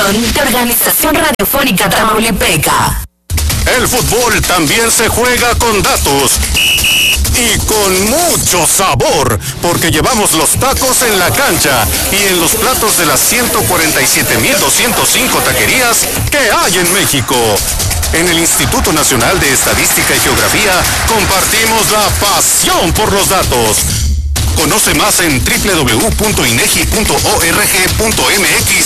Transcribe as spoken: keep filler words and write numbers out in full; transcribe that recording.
producción de Organización Radiofónica Tamaulipeca. El fútbol también se juega con datos y con mucho sabor, porque llevamos los tacos en la cancha y en los platos de las ciento cuarenta y siete mil doscientas cinco taquerías que hay en México. En el Instituto Nacional de Estadística y Geografía compartimos la pasión por los datos. Conoce más en doble u doble u doble u punto inegi punto org punto m x